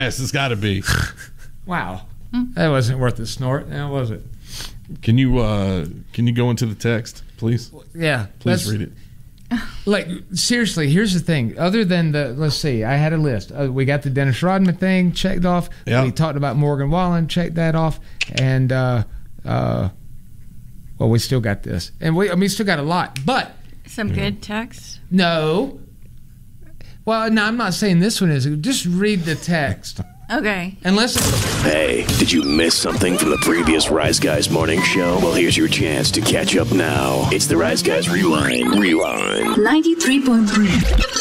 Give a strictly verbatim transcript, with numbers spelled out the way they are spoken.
Yes, it's got to be. Wow. That wasn't worth a snort, now was it? Can you uh, can you go into the text, please? Yeah. Please read it. Like, seriously, here's the thing. Other than the, let's see, I had a list. Uh, we got the Dennis Rodman thing checked off. Yeah. We talked about Morgan Wallen, checked that off. And, uh, uh, well, we still got this. And we, I mean, still got a lot. But. Some yeah. good text? No. Well, no, I'm not saying this one is. Just read the text. Okay. And listen. Hey, did you miss something from the previous Rise Guys morning show? Well, here's your chance to catch up now. It's the Rise Guys Rewind. Rewind. ninety-three point three